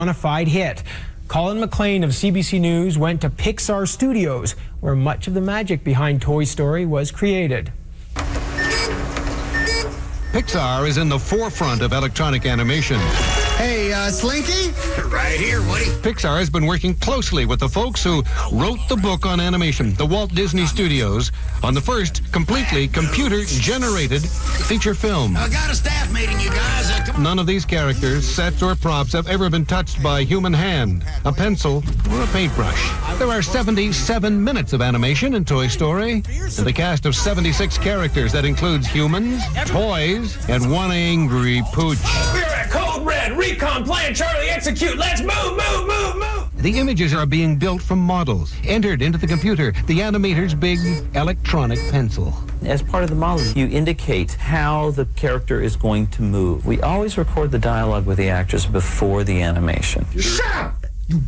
Bonafide hit. Colin McLean of CBC News went to Pixar Studios, where much of the magic behind Toy Story was created. Pixar is in the forefront of electronic animation. Hey, Slinky? Right here, Woody. Pixar has been working closely with the folks who wrote the book on animation, the Walt Disney Studios, on the first completely computer-generated feature film. I got a staff meeting, you guys. None of these characters, sets, or props have ever been touched by a human hand, a pencil, or a paintbrush. There are 77 minutes of animation in Toy Story, and a cast of 76 characters that includes humans, toys, and one angry pooch. We're at Code Red, Recon, Plan Charlie, Execute. Let's move, move, move, move. The images are being built from models, entered into the computer, the animator's big electronic pencil. As part of the model, you indicate how the character is going to move. We always record the dialogue with the actors before the animation. Shut up! You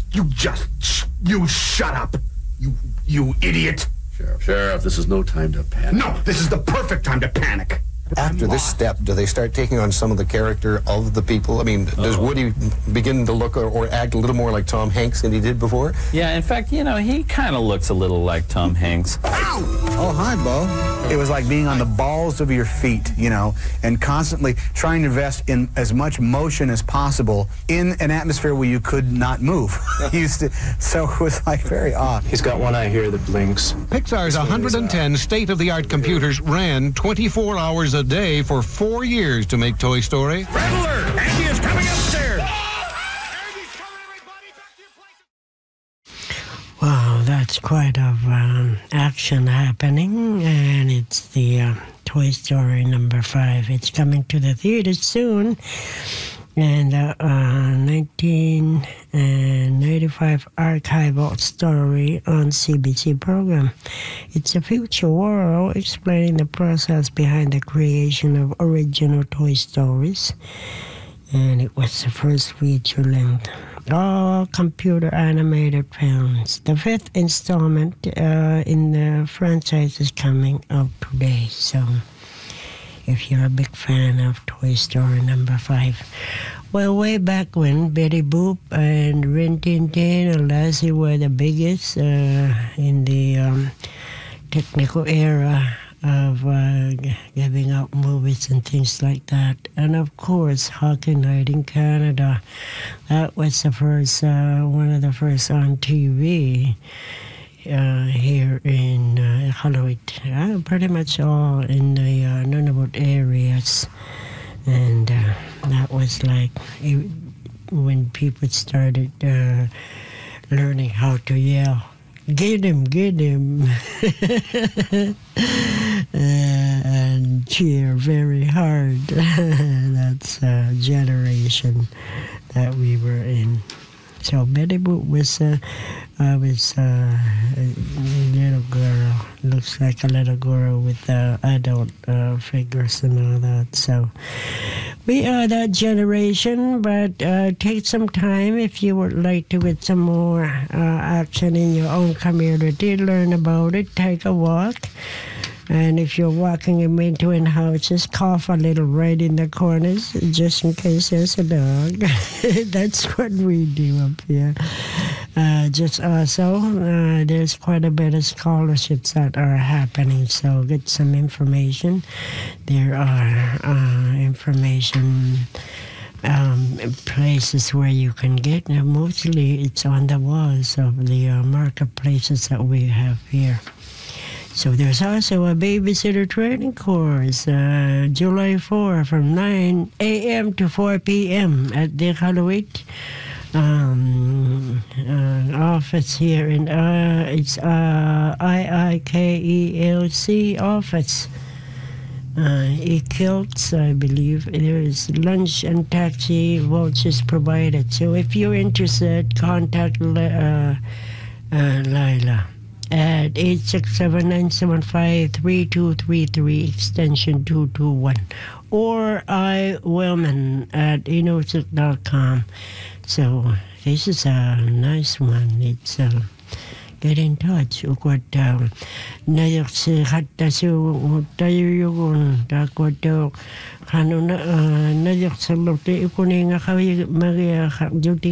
shut up! You idiot! Sheriff, this is no time to panic. No, this is the perfect time to panic. After this step, do they start taking on some of the character of the people? I mean, does Woody begin to look or act a little more like Tom Hanks than he did before? Yeah, in fact, you know, he kind of looks a little like Tom Hanks. Ow! Oh, hi, Bo. It was like being on the balls of your feet, you know, and constantly trying to invest in as much motion as possible in an atmosphere where you could not move. So it was like very odd. He's got one eye here that blinks. Pixar's 110 state-of-the-art computers ran 24 hours a day for 4 years to make Toy Story. Red alert! Andy is coming upstairs! Wow, that's quite of action happening, and it's the Toy Story number 5. It's coming to the theaters soon, and 1995 archival story on CBC program. It's a future world explaining the process behind the creation of original Toy Stories, and it was the first feature-length all computer animated films. The 5th installment in the franchise is coming out today, so if you're a big fan of Toy Story number 5. Well, way back when Betty Boop and Rin Tin Tin and Lassie were the biggest in the technical era of giving out movies and things like that. And of course, Hockey Night in Canada. That was the first, one of the first on TV here in Iqaluit. Pretty much all in the Nunavut areas. And that was like when people started learning how to yell. Get him, and cheer very hard. That's a generation that we were in. So Betty Boop was a little girl. Looks like a little girl with adult figures and all that. So we are that generation, but take some time if you would like to get some more action in your own community. Learn about it. Take a walk. And if you're walking in between houses, cough a little right in the corners, just in case there's a dog. That's what we do up here. Just also, there's quite a bit of scholarships that are happening, so get some information. There are information places where you can get, and mostly it's on the walls of the marketplaces that we have here. So there's also a babysitter training course, July 4 from 9 a.m. to 4 p.m. at the Iqaluit office here. And it's IIKELC office. E-Kilts, I believe. There's lunch and taxi vouchers provided. So if you're interested, contact Lila at 867-975-3233, extension 221, or iWillman at Innosit.com. So this is a nice one. It's get in touch. Ukot nayak si hatta su tayo yugon takot kanuna nayak sa lote ikuninga kawi magia